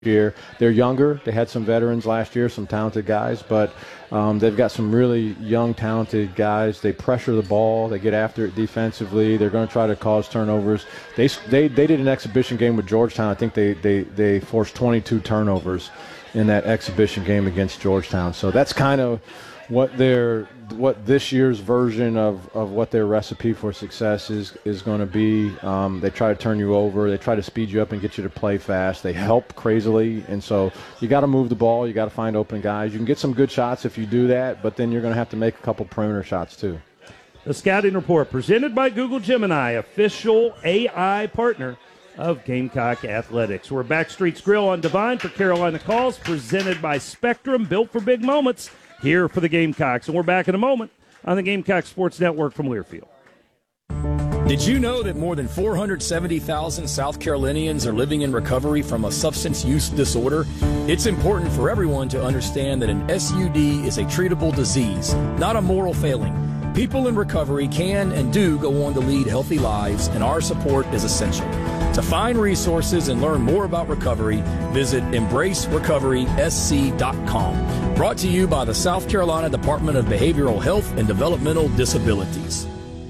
year. They're younger. They had some veterans last year, some talented guys, but they've got some really young, talented guys. They pressure the ball. They get after it defensively. They're going to try to cause turnovers. They did an exhibition game with Georgetown. I think they forced 22 turnovers in that exhibition game against Georgetown. So that's kind of what this year's version of what their recipe for success is going to be. They try to turn you over. They try to speed you up and get you to play fast. They help crazily, and so you got to move the ball. You got to find open guys. You can get some good shots if you do that, but then you're going to have to make a couple perimeter shots too. The Scouting Report presented by Google Gemini, official AI partner of Gamecock Athletics. We're Backstreet's Grill on Devine for Carolina Calls, presented by Spectrum, built for big moments, here for the Gamecocks. And we're back in a moment on the Gamecock Sports Network from Learfield. Did you know that more than 470,000 South Carolinians are living in recovery from a substance use disorder? It's important for everyone to understand that an SUD is a treatable disease, not a moral failing. People in recovery can and do go on to lead healthy lives, and our support is essential. To find resources and learn more about recovery, visit EmbraceRecoverySC.com. Brought to you by the South Carolina Department of Behavioral Health and Developmental Disabilities.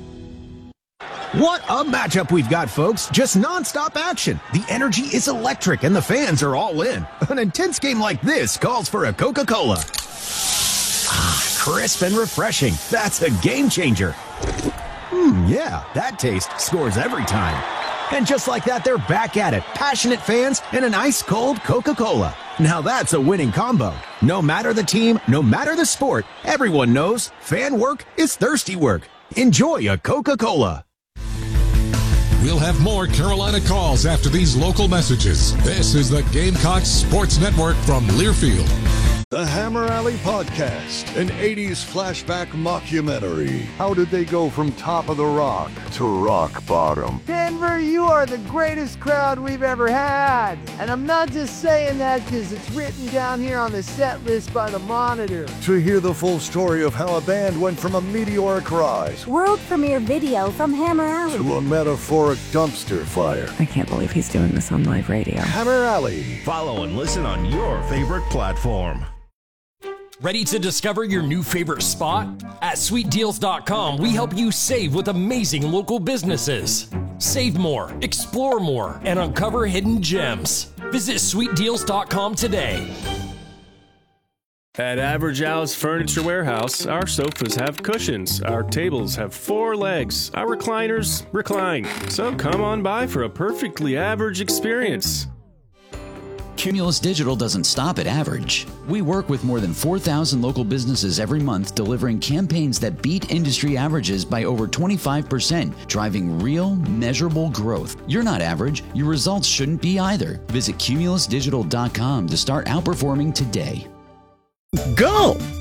What a matchup we've got, folks. Just nonstop action. The energy is electric and the fans are all in. An intense game like this calls for a Coca-Cola. Crisp and refreshing. That's a game changer. Yeah, that taste scores every time. And just like that, they're back at it. Passionate fans and an ice-cold Coca-Cola. Now that's a winning combo. No matter the team, no matter the sport, everyone knows fan work is thirsty work. Enjoy a Coca-Cola. We'll have more Carolina Calls after these local messages. This is the Gamecocks Sports Network from Learfield. The Hammer Alley Podcast, an 80s flashback mockumentary. How did they go from top of the rock to rock bottom? Denver, you are the greatest crowd we've ever had. And I'm not just saying that because it's written down here on the set list by the Monitor. To hear the full story of how a band went from a meteoric rise, world premiere video from Hammer Alley, to a metaphoric dumpster fire. I can't believe he's doing this on live radio. Hammer Alley. Follow and listen on your favorite platform. Ready to discover your new favorite spot? At SweetDeals.com, we help you save with amazing local businesses. Save more, explore more, and uncover hidden gems. Visit SweetDeals.com today. At Average Al's Furniture Warehouse, our sofas have cushions, our tables have 4 legs, our recliners recline. So come on by for a perfectly average experience. Cumulus Digital doesn't stop at average. We work with more than 4,000 local businesses every month, delivering campaigns that beat industry averages by over 25%, driving real, measurable growth. You're not average. Your results shouldn't be either. Visit cumulusdigital.com to start outperforming today. Go!